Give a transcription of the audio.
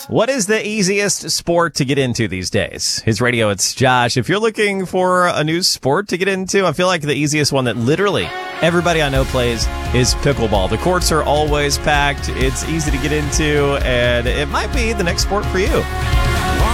What is the easiest sport to get into these days? His radio, it's Josh. If you're looking for a new sport to get into, I feel like the easiest one that literally everybody I know plays is pickleball. The courts are always packed. It's easy to get into, and it might be the next sport for you.